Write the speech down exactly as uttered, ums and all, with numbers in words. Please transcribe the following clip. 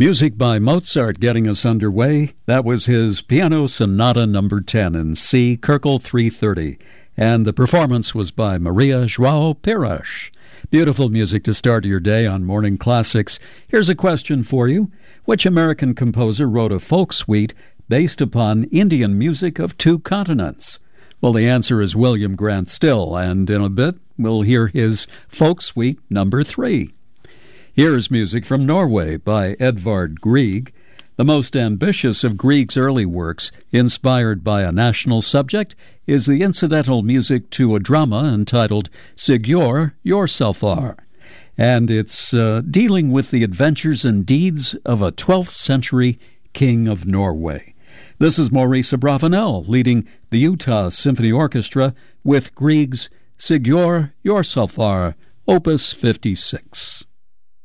Music by Mozart getting us underway. That was his Piano Sonata number ten in C, Köchel three thirty. And the performance was by Maria João Pires. Beautiful music to start your day on Morning Classics. Here's a question for you. Which American composer wrote a folk suite based upon Indian music of two continents? Well, the answer is William Grant Still, and in a bit we'll hear his folk suite number three. Here's music from Norway by Edvard Grieg, the most ambitious of Grieg's early works, inspired by a national subject, is the incidental music to a drama entitled Sigur Jorsalfar, and it's uh, dealing with the adventures and deeds of a twelfth century king of Norway. This is Maurice Abravanel leading the Utah Symphony Orchestra with Grieg's Sigur Jorsalfar, Opus fifty-six.